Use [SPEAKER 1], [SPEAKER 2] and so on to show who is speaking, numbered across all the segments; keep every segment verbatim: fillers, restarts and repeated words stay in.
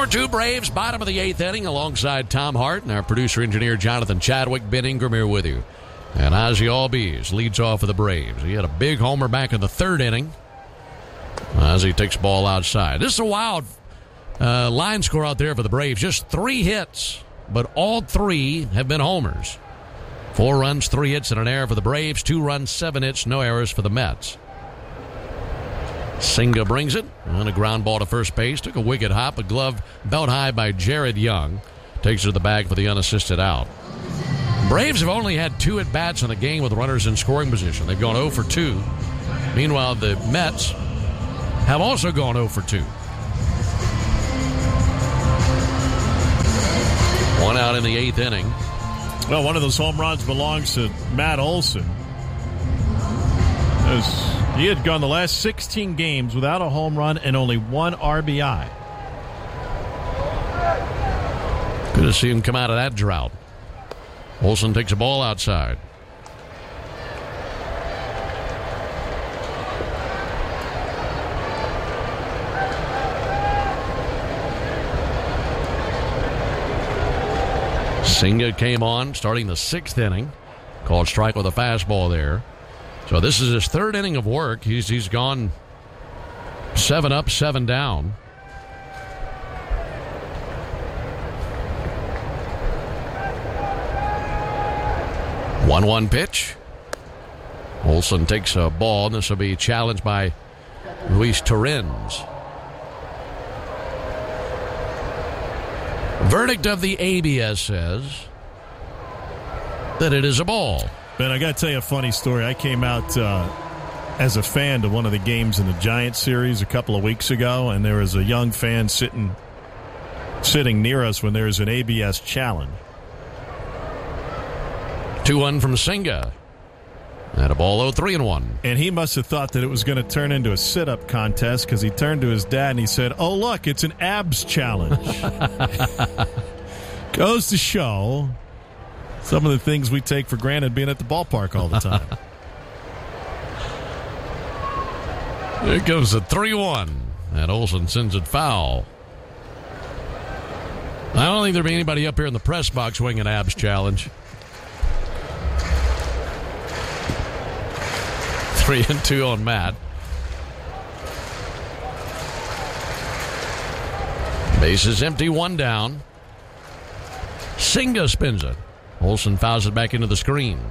[SPEAKER 1] two Braves, bottom of the eighth inning, alongside Tom Hart and our producer-engineer Jonathan Chadwick. Ben Ingram here with you. And Ozzie Albies leads off for the Braves. He had a big homer back in the third inning. Ozzie takes ball outside. This is a wild uh, line score out there for the Braves. Just three hits, but all three have been homers. Four runs, three hits, and an error for the Braves. Two runs, seven hits, no errors for the Mets. Senga brings it on a ground ball to first base. Took a wicked hop, a glove belt high by Jared Young. Takes it to the bag for the unassisted out. Braves have only had two at-bats in the game with runners in scoring position. They've gone oh for two. Meanwhile, the Mets have also gone oh for two. One out in the eighth inning.
[SPEAKER 2] Well, one of those home runs belongs to Matt Olson. As he had gone the last sixteen games without a home run and only one R B I.
[SPEAKER 1] Good to see him come out of that drought. Olson takes a ball outside. Senga came on starting the sixth inning. Called strike with a fastball there. So this is his third inning of work. He's he's gone seven up, seven down. one one pitch. Olson takes a ball, and this will be challenged by Luis Torrens. Verdict of the A B S says that it is a ball.
[SPEAKER 2] Ben, I got to tell you a funny story. I came out uh, as a fan to one of the games in the Giants series a couple of weeks ago, and there was a young fan sitting sitting near us when there was an A B S challenge.
[SPEAKER 1] two one from Senga. At a ball oh, three and one.
[SPEAKER 2] And he must have thought that it was going to turn into a sit-up contest because he turned to his dad and he said, "Oh, look, it's an abs challenge." Goes to show some of the things we take for granted being at the ballpark all the time.
[SPEAKER 1] Here comes the three one. And Olson sends it foul. I don't think there'll be anybody up here in the press box winging an abs challenge. Three and two on Matt. Bases empty, one down. Senga spins it. Olson fouls it back into the screen.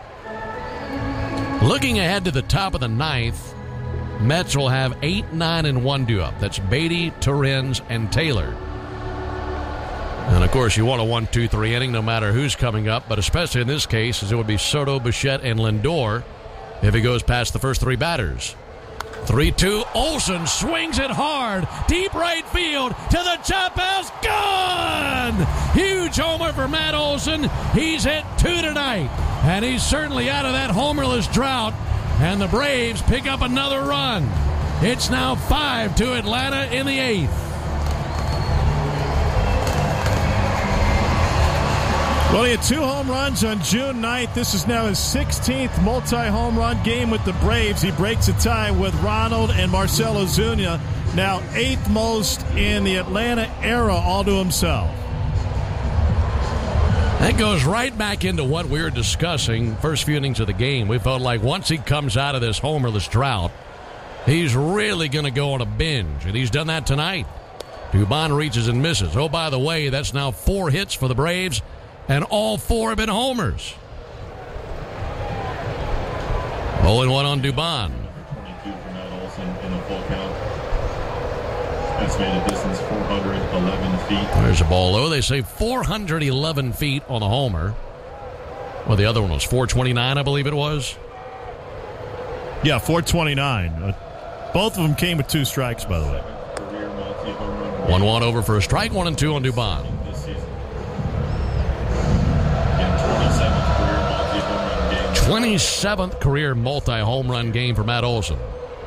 [SPEAKER 1] Looking ahead to the top of the ninth, Mets will have eight, nine, and one due up. That's Beatty, Torrens, and Taylor. And, of course, you want a one two three inning no matter who's coming up, but especially in this case, as it would be Soto, Bichette, and Lindor if he goes past the first three batters. three two, Olson swings it hard. Deep right field to the chop house. Gone! Huge homer for Matt Olson. He's hit two tonight. And he's certainly out of that homerless drought. And the Braves pick up another run. It's now five to Atlanta in the eighth.
[SPEAKER 2] Well, he had two home runs on June ninth. This is now his sixteenth multi-home run game with the Braves. He breaks a tie with Ronald and Marcell Ozuna. Now eighth most in the Atlanta era, all to himself.
[SPEAKER 1] That goes right back into what we were discussing first few innings of the game. We felt like once he comes out of this homerless drought, he's really going to go on a binge, and he's done that tonight. Dubon reaches and misses. Oh, by the way, that's now four hits for the Braves, and all four have been homers. oh and one on Dubon.
[SPEAKER 3] twenty-two for Matt Olson in a full count. Estimated distance four hundred eleven feet.
[SPEAKER 1] There's a ball low. They say four hundred eleven feet on the homer. Well, the other one was four twenty-nine, I believe it was.
[SPEAKER 2] Yeah, four twenty-nine. Uh, both of them came with two strikes, by the way.
[SPEAKER 1] one one over for a strike, one and two on Dubon. twenty-seventh career multi-home run game for Matt Olson.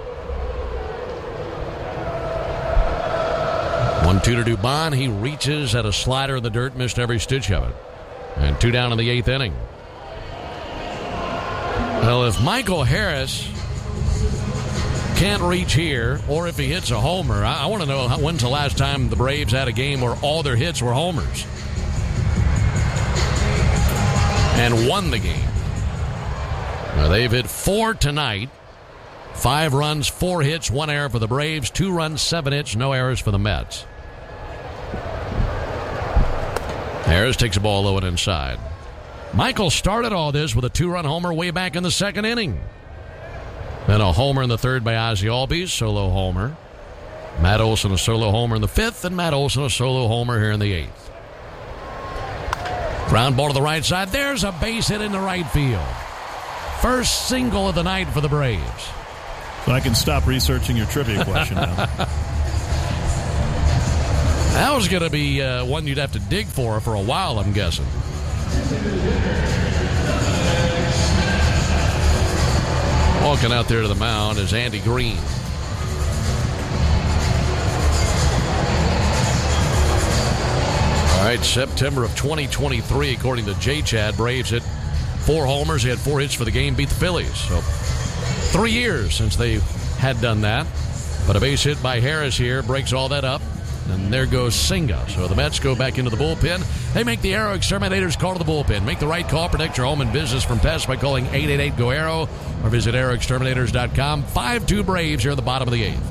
[SPEAKER 1] one two to Dubon. He reaches at a slider in the dirt, missed every stitch of it. And two down in the eighth inning. Well, if Michael Harris can't reach here, or if he hits a homer. I, I want to know how, when's the last time the Braves had a game where all their hits were homers and won the game. Now, they've hit four tonight. Five runs, four hits, one error for the Braves. Two runs, seven hits, no errors for the Mets. Harris takes a ball low and inside. Michael started all this with a two-run homer way back in the second inning. Then a homer in the third by Ozzie Albies, solo homer. Matt Olson a solo homer in the fifth, and Matt Olson a solo homer here in the eighth. Ground ball to the right side. There's a base hit in the right field. First single of the night for the Braves.
[SPEAKER 2] So I can stop researching your trivia question now.
[SPEAKER 1] That was going to be uh, one you'd have to dig for for a while, I'm guessing. Walking out there to the mound is Andy Green. All right, September of twenty twenty-three, according to J-Chad, Braves hit four homers. They had four hits for the game, beat the Phillies. So three years since they had done that. But a base hit by Harris here breaks all that up. And there goes Senga. So the Mets go back into the bullpen. They make the Aero Exterminators call to the bullpen. Make the right call. Protect your home and business from pests by calling eight eight eight, G O, A R O or visit aero exterminators dot com. five two Braves here at the bottom of the eighth.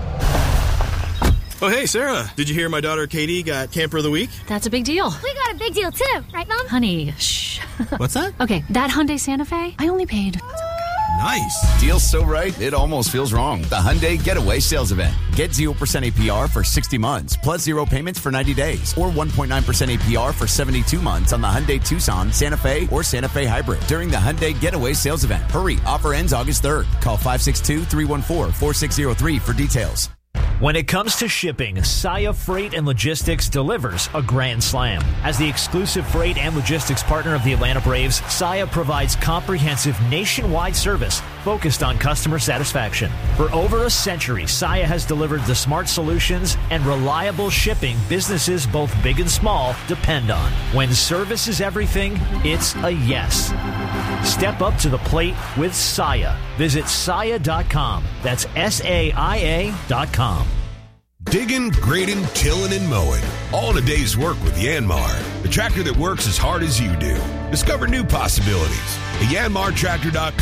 [SPEAKER 4] Oh, hey, Sarah. Did you hear my daughter Katie got Camper of the Week?
[SPEAKER 5] That's a big deal.
[SPEAKER 6] We got a big deal, too. Right, Mom?
[SPEAKER 5] Honey, shh.
[SPEAKER 4] What's that?
[SPEAKER 5] Okay, that Hyundai Santa Fe, I only paid...
[SPEAKER 4] Nice.
[SPEAKER 7] Deal's so right, it almost feels wrong. The Hyundai Getaway Sales Event. Get zero percent A P R for sixty months, plus zero payments for ninety days, or one point nine percent A P R for seventy-two months on the Hyundai Tucson, Santa Fe, or Santa Fe Hybrid during the Hyundai Getaway Sales Event. Hurry, offer ends August third. Call five six two, three one four, four six zero three for details.
[SPEAKER 8] When it comes to shipping, Saia Freight and Logistics delivers a grand slam. As the exclusive freight and logistics partner of the Atlanta Braves, Saia provides comprehensive nationwide service focused on customer satisfaction. For over a century, Saia has delivered the smart solutions and reliable shipping businesses both big and small depend on. When service is everything, it's a yes. Step up to the plate with Saia. Visit saia dot com. That's S A I A dot com.
[SPEAKER 9] Digging, grading, tilling, and mowing. All in a day's work with Yanmar, the tractor that works as hard as you do. Discover new possibilities at yanmar tractor dot com.